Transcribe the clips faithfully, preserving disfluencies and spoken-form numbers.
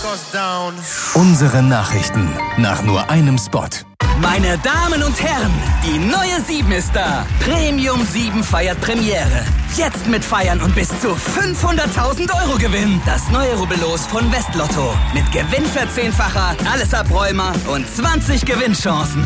Unsere Nachrichten nach nur einem Spot. Meine Damen und Herren, die neue sieben ist da. Premium sieben feiert Premiere. Jetzt mitfeiern und bis zu fünfhunderttausend Euro gewinnen. Das neue Rubbellos von Westlotto. Mit Gewinnverzehnfacher, alles Abräumer und zwanzig Gewinnchancen.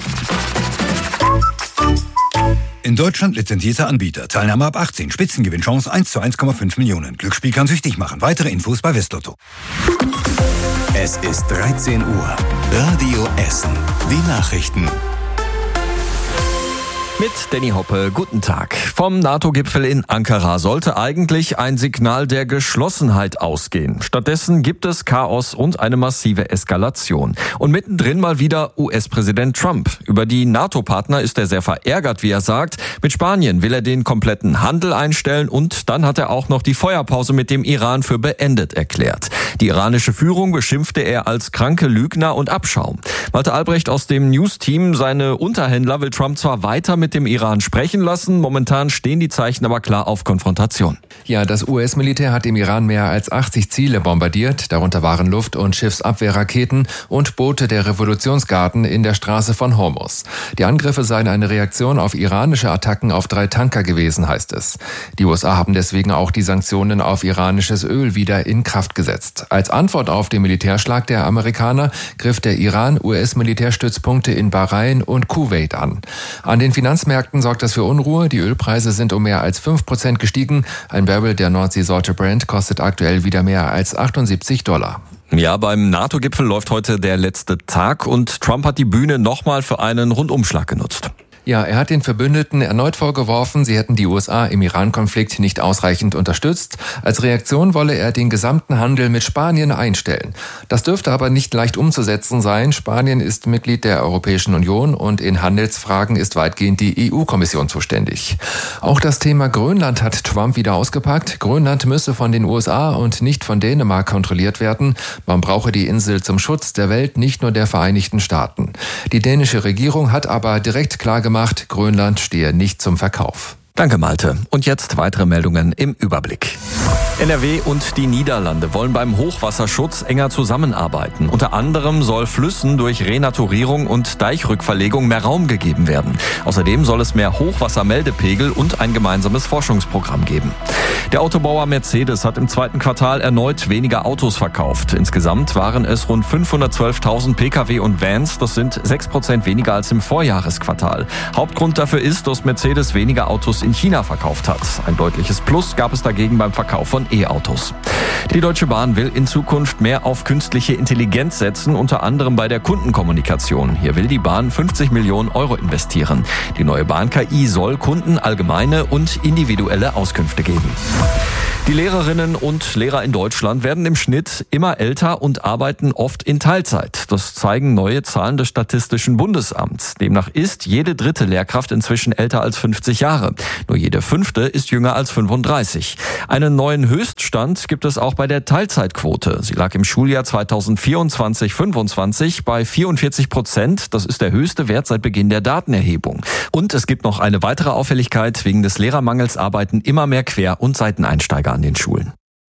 In Deutschland lizenzierter Anbieter. Teilnahme ab achtzehn. Spitzengewinnchance eins zu eins Komma fünf Millionen. Glücksspiel kann süchtig machen. Weitere Infos bei Westlotto. Es ist dreizehn Uhr. Radio Essen. Die Nachrichten. Mit Danny Hoppe, guten Tag. Vom NATO-Gipfel in Ankara sollte eigentlich ein Signal der Geschlossenheit ausgehen. Stattdessen gibt es Chaos und eine massive Eskalation. Und mittendrin mal wieder U S-Präsident Trump. Über die NATO-Partner ist er sehr verärgert, wie er sagt. Mit Spanien will er den kompletten Handel einstellen und dann hat er auch noch die Feuerpause mit dem Iran für beendet erklärt. Die iranische Führung beschimpfte er als kranke Lügner und Abschaum. Malte Albrecht aus dem News-Team, seine Unterhändler will Trump zwar weiter mit dem Iran sprechen lassen. Momentan stehen die Zeichen aber klar auf Konfrontation. Ja, das U S-Militär hat im Iran mehr als achtzig Ziele bombardiert. Darunter waren Luft- und Schiffsabwehrraketen und Boote der Revolutionsgarden in der Straße von Hormuz. Die Angriffe seien eine Reaktion auf iranische Attacken auf drei Tanker gewesen, heißt es. Die U S A haben deswegen auch die Sanktionen auf iranisches Öl wieder in Kraft gesetzt. Als Antwort auf den Militärschlag der Amerikaner griff der Iran U S-Militärstützpunkte in Bahrain und Kuwait an. An den Finanzmärkten sorgt das für Unruhe. Die Ölpreise sind um mehr als fünf Prozent gestiegen. Ein Barrel der Nordseesorte Brent kostet aktuell wieder mehr als achtundsiebzig Dollar. Ja, beim NATO-Gipfel läuft heute der letzte Tag und Trump hat die Bühne nochmal für einen Rundumschlag genutzt. Ja, er hat den Verbündeten erneut vorgeworfen, sie hätten die U S A im Iran-Konflikt nicht ausreichend unterstützt. Als Reaktion wolle er den gesamten Handel mit Spanien einstellen. Das dürfte aber nicht leicht umzusetzen sein. Spanien ist Mitglied der Europäischen Union und in Handelsfragen ist weitgehend die E U-Kommission zuständig. Auch das Thema Grönland hat Trump wieder ausgepackt. Grönland müsse von den U S A und nicht von Dänemark kontrolliert werden. Man brauche die Insel zum Schutz der Welt, nicht nur der Vereinigten Staaten. Die dänische Regierung hat aber direkt klargemacht, Macht, Grönland stehe nicht zum Verkauf. Danke, Malte. Und jetzt weitere Meldungen im Überblick. N R W und die Niederlande wollen beim Hochwasserschutz enger zusammenarbeiten. Unter anderem soll Flüssen durch Renaturierung und Deichrückverlegung mehr Raum gegeben werden. Außerdem soll es mehr Hochwassermeldepegel und ein gemeinsames Forschungsprogramm geben. Der Autobauer Mercedes hat im zweiten Quartal erneut weniger Autos verkauft. Insgesamt waren es rund fünfhundertzwölftausend Pkw und Vans. Das sind sechs Prozent weniger als im Vorjahresquartal. Hauptgrund dafür ist, dass Mercedes weniger Autos in China verkauft hat. Ein deutliches Plus gab es dagegen beim Verkauf von E-Autos. Die Deutsche Bahn will in Zukunft mehr auf künstliche Intelligenz setzen, unter anderem bei der Kundenkommunikation. Hier will die Bahn fünfzig Millionen Euro investieren. Die neue Bahn-K I soll Kunden allgemeine und individuelle Auskünfte geben. Die Lehrerinnen und Lehrer in Deutschland werden im Schnitt immer älter und arbeiten oft in Teilzeit. Das zeigen neue Zahlen des Statistischen Bundesamts. Demnach ist jede dritte Lehrkraft inzwischen älter als fünfzig Jahre. Nur jede fünfte ist jünger als fünfunddreißig. Einen neuen Höchststand gibt es auch bei der Teilzeitquote. Sie lag im Schuljahr zweitausendvierundzwanzig fünfundzwanzig bei vierundvierzig Prozent. Das ist der höchste Wert seit Beginn der Datenerhebung. Und es gibt noch eine weitere Auffälligkeit. Wegen des Lehrermangels arbeiten immer mehr Quer- und Seiteneinsteiger an den Schulen.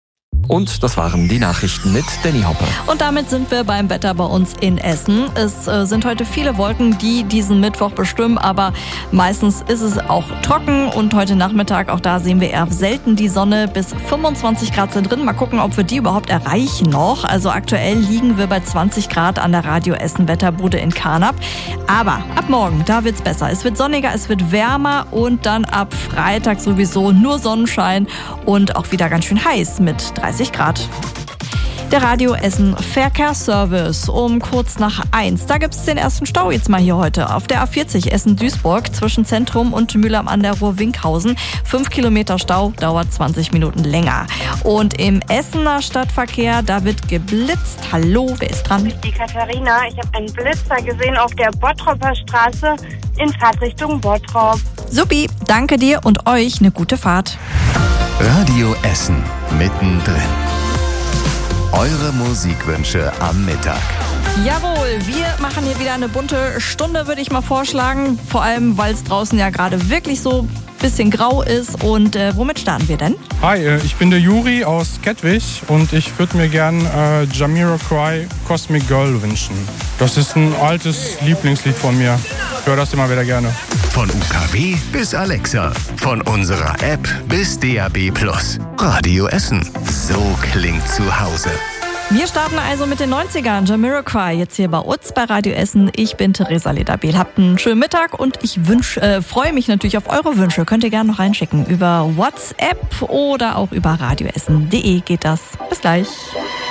Und das waren die Nachrichten mit Danny Hoppe. Und damit sind wir beim Wetter bei uns in Essen. Es äh, sind heute viele Wolken, die diesen Mittwoch bestimmen, aber meistens ist es auch trocken und heute Nachmittag, auch da sehen wir eher selten die Sonne. Bis fünfundzwanzig Grad sind drin. Mal gucken, ob wir die überhaupt erreichen noch. Also aktuell liegen wir bei zwanzig Grad an der Radio Essen Wetterbude in Karnap. Aber ab morgen, da wird's besser. Es wird sonniger, es wird wärmer und dann ab Freitag sowieso nur Sonnenschein und auch wieder ganz schön heiß mit dreißig Grad. Der Radio Essen Verkehrsservice um kurz nach eins. Da gibt es den ersten Stau jetzt mal hier heute auf der A vierzig Essen-Duisburg zwischen Zentrum und Mühlheim an der Ruhr-Winkhausen. Fünf Kilometer Stau, dauert zwanzig Minuten länger. Und im Essener Stadtverkehr, da wird geblitzt. Hallo, wer ist dran? Ich bin die Katharina. Ich habe einen Blitzer gesehen auf der Bottroper Straße in Fahrtrichtung Bottrop. Supi, danke dir und euch eine gute Fahrt. Radio Essen mittendrin. Eure Musikwünsche am Mittag. Jawohl, wir machen hier wieder eine bunte Stunde, würde ich mal vorschlagen. Vor allem, weil es draußen ja gerade wirklich so bisschen grau ist. Und äh, womit starten wir denn? Hi, äh, ich bin der Juri aus Kettwig und ich würde mir gern äh, Jamiroquai Cosmic Girl wünschen. Das ist ein altes Lieblingslied von mir. Ich höre das immer wieder gerne. Von U K W bis Alexa, von unserer App bis D A B Plus. Radio Essen, so klingt zu Hause. Wir starten also mit den neunzigern. Jamiroquai jetzt hier bei uns bei Radio Essen. Ich bin Theresa Lederbehl. Habt einen schönen Mittag und ich wünsch, äh, freue mich natürlich auf eure Wünsche. Könnt ihr gerne noch reinschicken. Über WhatsApp oder auch über radioessen punkt de geht das. Bis gleich.